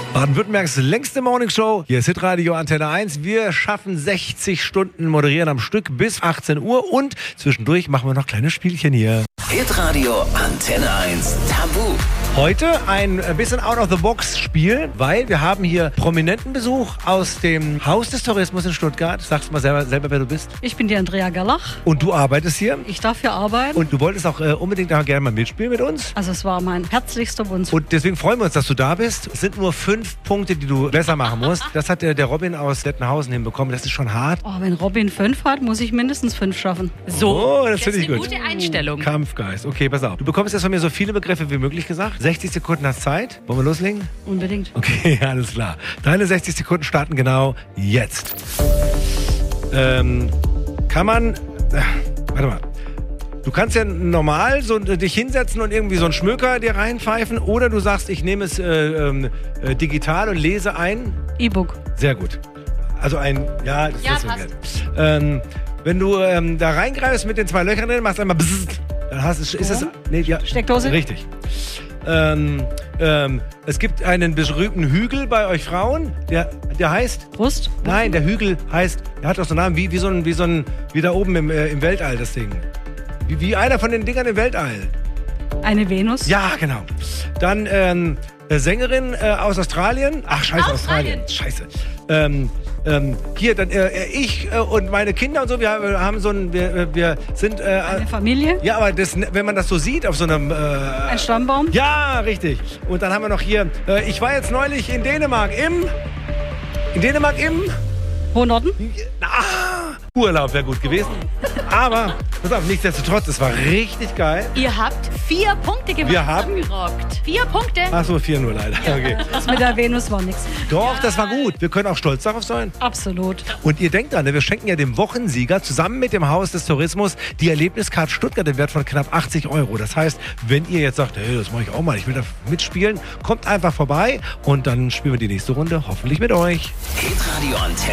Baden-Württembergs längste Morningshow. Hier ist Hitradio Antenne 1. Wir schaffen 60 Stunden moderieren am Stück bis 18 Uhr und zwischendurch machen wir noch kleine Spielchen hier. Hitradio Antenne 1 Tabu. Heute ein bisschen Out-of-the-Box-Spiel, weil wir haben hier prominenten Besuch aus dem Haus des Tourismus in Stuttgart. Sagst mal selber, wer du bist. Ich bin die Andrea Gerlach. Und du arbeitest hier. Ich darf hier arbeiten. Und du wolltest auch unbedingt gerne mal mitspielen mit uns. Also es war mein herzlichster Wunsch. Und deswegen freuen wir uns, dass du da bist. Es sind nur 5 Punkte, die du besser machen musst. Das hat der Robin aus Dettenhausen hinbekommen. Das ist schon hart. Oh, wenn Robin 5 hat, muss ich mindestens 5 schaffen. So, das finde ich eine gut. Gute Einstellung. Kampfgeist. Okay, pass auf. Du bekommst jetzt von mir so viele Begriffe wie möglich gesagt. 60 Sekunden hast Zeit. Wollen wir loslegen? Unbedingt. Okay, alles klar. Deine 60 Sekunden starten genau jetzt. Kann man... warte mal. Du kannst ja normal so dich hinsetzen und irgendwie so einen Schmöker dir reinpfeifen oder du sagst, ich nehme es digital und lese ein. E-Book. Sehr gut. Also ein... Ja, das Ja, ist so passt. geil. Wenn du da reingreifst mit den 2 Löchern drin, machst du einmal bzzzt, dann ist es... Nee, ja, Steckdose? Richtig. Es gibt einen berühmten Hügel bei euch Frauen, der heißt... Brust? Nein, der Hügel heißt... Der hat doch so einen Namen wie da oben im Weltall, das Ding. Wie einer von den Dingern im Weltall. Eine Venus? Ja, genau. Dann Sängerin aus Australien. Ach, scheiße, Australien. Scheiße. Hier, dann ich und meine Kinder und so, wir haben so ein... Wir sind... Eine Familie? ja, aber wenn man das so sieht auf so einem... Ein Stammbaum? ja, richtig. Und dann haben wir noch hier... ich war jetzt neulich in Dänemark im... Hohen Norden? Urlaub wäre gut gewesen. Aber, pass auf, nichtsdestotrotz, es war richtig geil. Ihr habt 4 Punkte gemacht. Wir haben- gerockt. 4 Punkte. Ach so, 4 nur leider. Okay. Das mit der Venus war nichts. Doch, das war gut. Wir können auch stolz darauf sein. Absolut. Und ihr denkt dran, wir schenken ja dem Wochensieger zusammen mit dem Haus des Tourismus die Erlebniskarte Stuttgart im Wert von knapp 80 €. Das heißt, wenn ihr jetzt sagt, hey, das mache ich auch mal, ich will da mitspielen, kommt einfach vorbei und dann spielen wir die nächste Runde hoffentlich mit euch. Hitradio Antenne